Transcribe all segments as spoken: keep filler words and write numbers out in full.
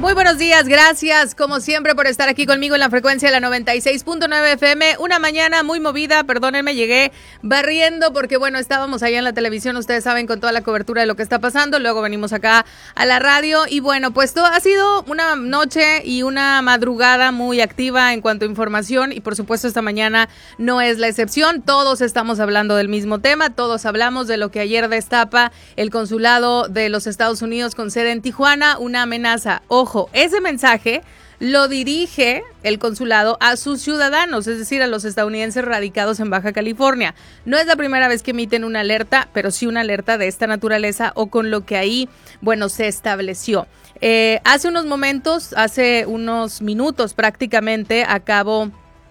Muy buenos días, gracias como siempre por estar aquí conmigo en la frecuencia de la noventa y seis punto nueve F M. Una mañana muy movida, perdónenme, llegué barriendo porque bueno, estábamos allá en la televisión, ustedes saben, con toda la cobertura de lo que está pasando, luego venimos acá a la radio y bueno, pues todo ha sido una noche y una madrugada muy activa en cuanto a información y por supuesto esta mañana no es la excepción. Todos estamos hablando del mismo tema, todos hablamos de lo que ayer destapa el consulado de los Estados Unidos con sede en Tijuana, una amenaza. Ojo, ese mensaje lo dirige el consulado a sus ciudadanos, es decir, a los estadounidenses radicados en Baja California. No es la primera vez que emiten una alerta, pero sí una alerta de esta naturaleza o con lo que ahí, bueno, se estableció. Eh, hace unos momentos, hace unos minutos prácticamente, acabo,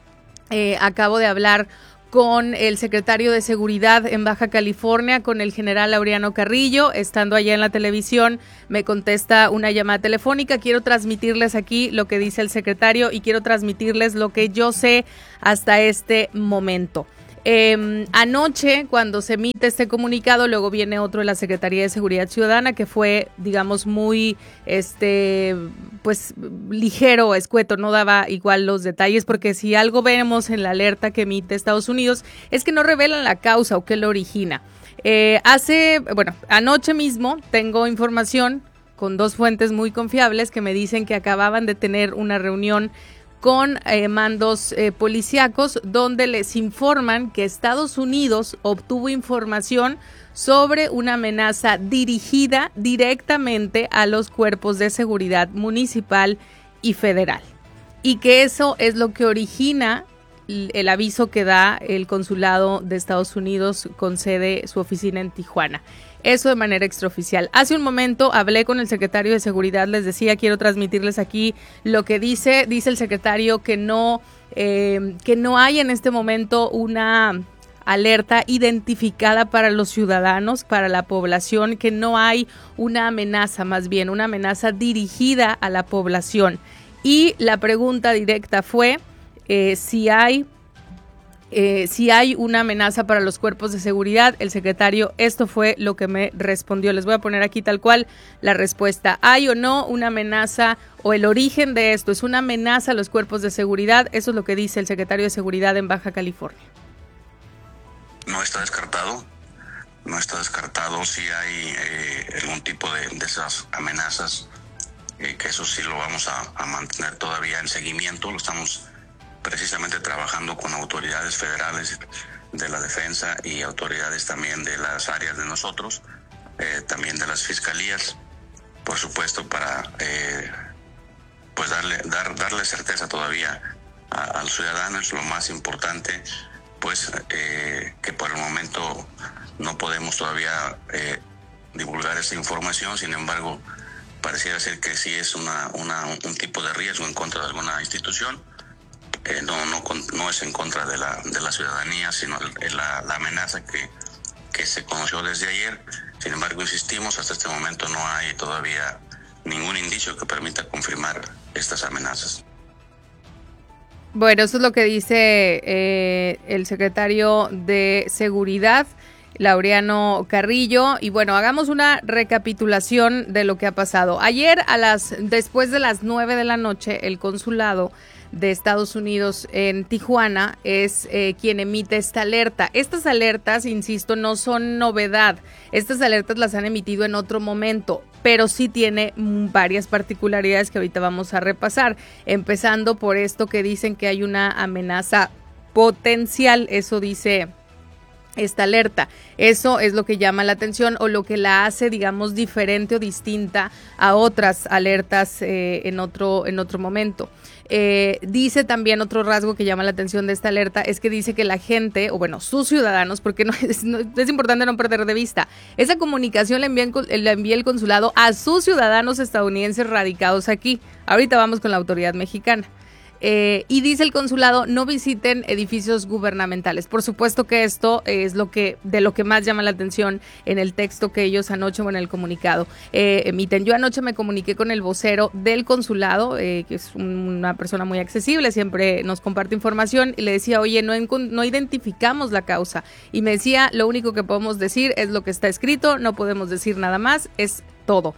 eh, acabo de hablar con el secretario de Seguridad en Baja California, con el general Laureano Carrillo. Estando allá en la televisión, me contesta una llamada telefónica. Quiero transmitirles aquí lo que dice el secretario y quiero transmitirles lo que yo sé hasta este momento. Eh, anoche, cuando se emite este comunicado, luego viene otro de la Secretaría de Seguridad Ciudadana que fue, digamos, muy, este, pues, ligero, escueto, no daba igual los detalles, porque si algo vemos en la alerta que emite Estados Unidos es que no revelan la causa o qué lo origina. Eh, hace, bueno, anoche mismo tengo información con dos fuentes muy confiables que me dicen que acababan de tener una reunión con eh, mandos eh, policíacos donde les informan que Estados Unidos obtuvo información sobre una amenaza dirigida directamente a los cuerpos de seguridad municipal y federal y que eso es lo que origina el aviso que da el consulado de Estados Unidos con sede, su oficina en Tijuana. Eso de manera extraoficial. Hace un momento hablé con el secretario de Seguridad, les decía, quiero transmitirles aquí lo que dice. Dice el secretario que no, eh, que no hay en este momento una alerta identificada para los ciudadanos, para la población, que no hay una amenaza, más bien una amenaza dirigida a la población. Y la pregunta directa fue eh, si hay... Eh, si hay una amenaza para los cuerpos de seguridad. El secretario, esto fue lo que me respondió. Les voy a poner aquí tal cual la respuesta. ¿Hay o no una amenaza o el origen de esto es una amenaza a los cuerpos de seguridad? Eso es lo que dice el secretario de Seguridad en Baja California. No está descartado, no está descartado si hay eh, algún tipo de, de esas amenazas, eh, que eso sí lo vamos a, a mantener todavía en seguimiento. Lo estamos precisamente trabajando con autoridades federales de la defensa y autoridades también de las áreas de nosotros, eh, también de las fiscalías, por supuesto, para eh, pues darle dar darle certeza todavía a, al ciudadano. Es lo más importante, pues eh, que por el momento no podemos todavía eh, divulgar esa información. Sin embargo, pareciera ser que sí es una, una un tipo de riesgo en contra de alguna institución. Eh, no, no, no es en contra de la, de la ciudadanía, sino la, la amenaza que, que se conoció desde ayer. Sin embargo, insistimos, hasta este momento no hay todavía ningún indicio que permita confirmar estas amenazas. Bueno, eso es lo que dice eh, el secretario de Seguridad, Laureano Carrillo. Y bueno, hagamos una recapitulación de lo que ha pasado. Ayer, a las después de las nueve de la noche, el consulado de Estados Unidos en Tijuana es eh, quien emite esta alerta. Estas alertas, insisto, no son novedad. Estas alertas las han emitido en otro momento, pero sí tiene varias particularidades que ahorita vamos a repasar, empezando por esto que dicen que hay una amenaza potencial. Eso dice esta alerta. Eso es lo que llama la atención o lo que la hace, digamos, diferente o distinta a otras alertas eh, en otro, en otro momento. Eh, dice también otro rasgo que llama la atención de esta alerta es que dice que la gente, o bueno, sus ciudadanos, porque no es, no, es importante no perder de vista, esa comunicación la envía, la envía el consulado a sus ciudadanos estadounidenses radicados aquí. Ahorita vamos con la autoridad mexicana. Eh, y dice el consulado, no visiten edificios gubernamentales. Por supuesto que esto es lo que de lo que más llama la atención en el texto que ellos anoche, bueno, en el comunicado, eh, emiten. Yo anoche me comuniqué con el vocero del consulado, eh, que es una persona muy accesible, siempre nos comparte información, y le decía, oye, no, no identificamos la causa. Y me decía, lo único que podemos decir es lo que está escrito, no podemos decir nada más, es todo.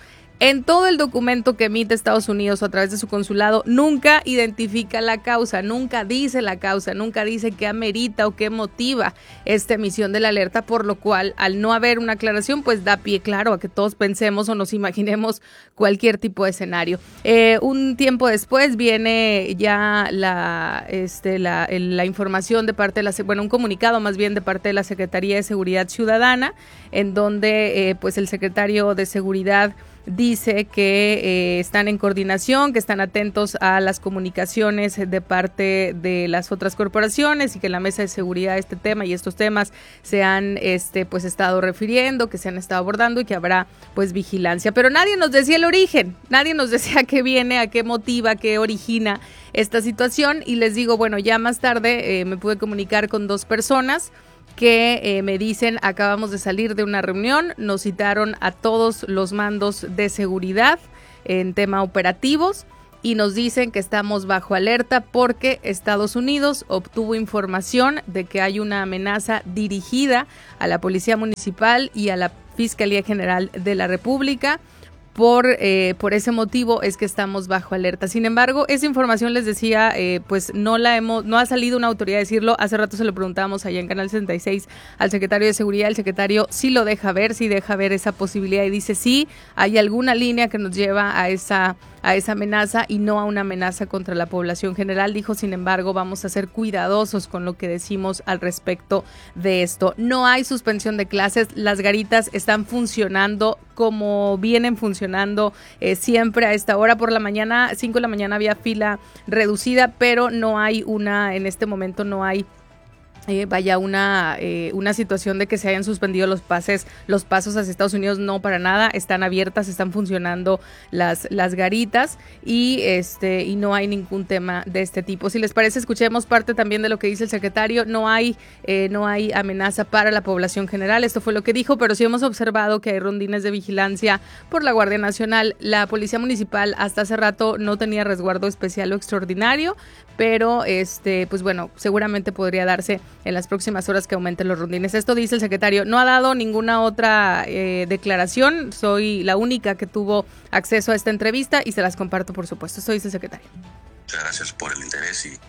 En todo el documento que emite Estados Unidos a través de su consulado, nunca identifica la causa, nunca dice la causa, nunca dice qué amerita o qué motiva esta emisión de la alerta, por lo cual, al no haber una aclaración, pues da pie claro a que todos pensemos o nos imaginemos cualquier tipo de escenario. Eh, un tiempo después viene ya la, este, la, el, la información de parte de la, bueno, un comunicado más bien de parte de la Secretaría de Seguridad Ciudadana, en donde eh, pues el secretario de Seguridad dice que eh, están en coordinación, que están atentos a las comunicaciones de parte de las otras corporaciones y que en la mesa de seguridad este tema y estos temas se han este, pues estado refiriendo, que se han estado abordando y que habrá pues vigilancia. Pero nadie nos decía el origen, nadie nos decía a qué viene, a qué motiva, qué origina esta situación. Y les digo, bueno, ya más tarde eh, me pude comunicar con dos personas que eh, me dicen, acabamos de salir de una reunión, nos citaron a todos los mandos de seguridad en tema operativos y nos dicen que estamos bajo alerta porque Estados Unidos obtuvo información de que hay una amenaza dirigida a la Policía Municipal y a la Fiscalía General de la República. Por, eh, por ese motivo es que estamos bajo alerta. Sin embargo, esa información, les decía, eh, pues no la hemos, no ha salido una autoridad a decirlo. Hace rato se lo preguntábamos allá en Canal sesenta y seis al secretario de Seguridad. El secretario sí lo deja ver, sí deja ver esa posibilidad y dice sí, hay alguna línea que nos lleva a esa a esa amenaza y no a una amenaza contra la población general. Dijo, sin embargo, vamos a ser cuidadosos con lo que decimos al respecto de esto. No hay suspensión de clases, las garitas están funcionando como vienen funcionando eh, siempre a esta hora. Por la mañana, cinco de la mañana había fila reducida, pero no hay una, en este momento no hay Eh, vaya una eh, una situación de que se hayan suspendido los pases, los pasos hacia Estados Unidos, no, para nada, están abiertas, están funcionando las las garitas y este y no hay ningún tema de este tipo. Si les parece, escuchemos parte también de lo que dice el secretario. No hay eh, no hay amenaza para la población general, esto fue lo que dijo, pero sí hemos observado que hay rondines de vigilancia por la Guardia Nacional. La Policía Municipal hasta hace rato no tenía resguardo especial o extraordinario, pero este pues bueno, seguramente podría darse en las próximas horas que aumenten los rondines. Esto dice el secretario. No ha dado ninguna otra eh, declaración. Soy la única que tuvo acceso a esta entrevista y se las comparto, por supuesto. Esto dice el secretario. Muchas gracias por el interés y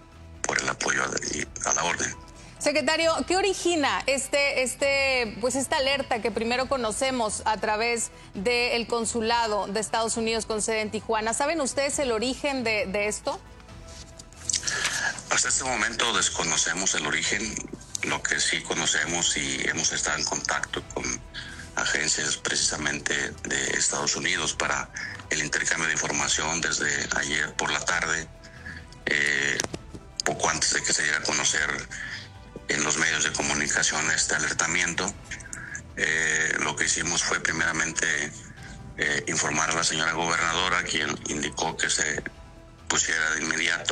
por el apoyo a la, a la orden. Secretario, ¿qué origina este, este, pues esta alerta que primero conocemos a través del consulado de Estados Unidos con sede en Tijuana? ¿Saben ustedes el origen de, de esto? Hasta este momento desconocemos el origen. Lo que sí conocemos y hemos estado en contacto con agencias precisamente de Estados Unidos para el intercambio de información desde ayer por la tarde, eh, poco antes de que se diera a conocer en los medios de comunicación este alertamiento. Eh, lo que hicimos fue primeramente eh, informar a la señora gobernadora, quien indicó que se pusiera de inmediato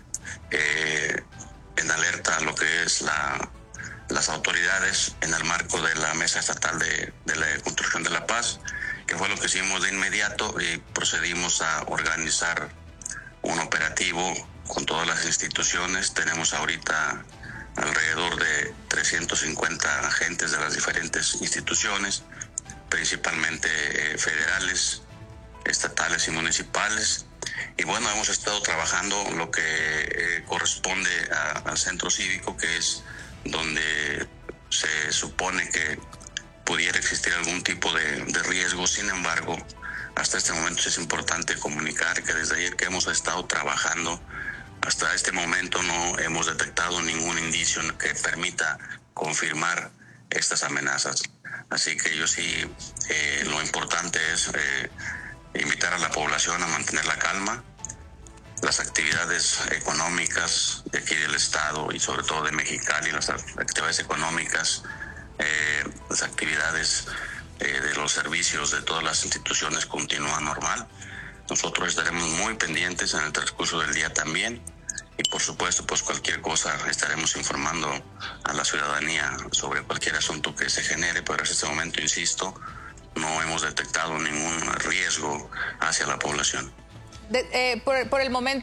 Eh, en alerta a lo que es la, las autoridades en el marco de la Mesa Estatal de, de la Construcción de la Paz, que fue lo que hicimos de inmediato y procedimos a organizar un operativo con todas las instituciones. Tenemos ahorita alrededor de trescientos cincuenta agentes de las diferentes instituciones, principalmente eh, federales, estatales y municipales. Y bueno, hemos estado trabajando lo que eh, corresponde a, al centro cívico, que es donde se supone que pudiera existir algún tipo de, de riesgo. Sin embargo, hasta este momento es importante comunicar que desde ayer que hemos estado trabajando, hasta este momento no hemos detectado ningún indicio que permita confirmar estas amenazas. Así que yo sí, eh, lo importante es eh, invitar a la población a mantener la calma. Las actividades económicas de aquí del estado y sobre todo de Mexicali, las actividades económicas, eh, las actividades eh, de los servicios de todas las instituciones continúan normal. Nosotros estaremos muy pendientes en el transcurso del día también y por supuesto pues cualquier cosa estaremos informando a la ciudadanía sobre cualquier asunto que se genere, pero en este momento, insisto, no hemos detectado ningún riesgo hacia la población. De, eh, por, por el momento,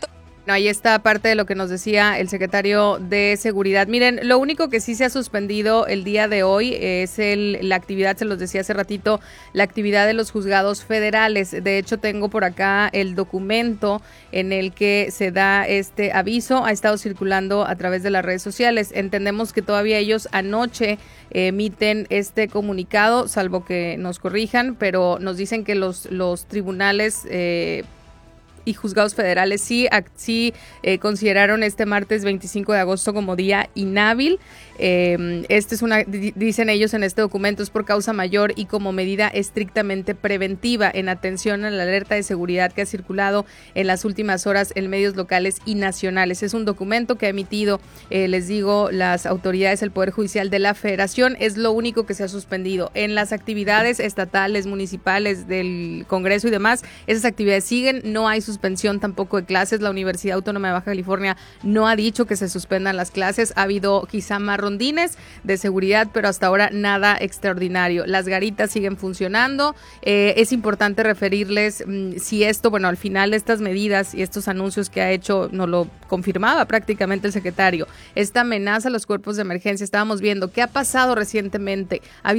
No, ahí está parte de lo que nos decía el secretario de Seguridad. Miren, lo único que sí se ha suspendido el día de hoy es el, la actividad, se los decía hace ratito, la actividad de los juzgados federales. De hecho, tengo por acá el documento en el que se da este aviso. Ha estado circulando a través de las redes sociales. Entendemos que todavía ellos anoche emiten este comunicado, salvo que nos corrijan, pero nos dicen que los, los tribunales eh, y juzgados federales sí, sí eh, consideraron este martes veinticinco de agosto como día inhábil. Eh, este es una, dicen ellos en este documento, es por causa mayor y como medida estrictamente preventiva en atención a la alerta de seguridad que ha circulado en las últimas horas en medios locales y nacionales. Es un documento que ha emitido, eh, les digo, las autoridades del Poder Judicial de la Federación. Es lo único que se ha suspendido. En las actividades estatales, municipales, del Congreso y demás, esas actividades siguen, no hay suspensión tampoco de clases. La Universidad Autónoma de Baja California no ha dicho que se suspendan las clases. Ha habido quizá más rondines de seguridad, pero hasta ahora nada extraordinario. Las garitas siguen funcionando. Eh, es importante referirles mmm, si esto, bueno, al final estas medidas y estos anuncios que ha hecho, nos lo confirmaba prácticamente el secretario, esta amenaza a los cuerpos de emergencia, estábamos viendo qué ha pasado recientemente. Ha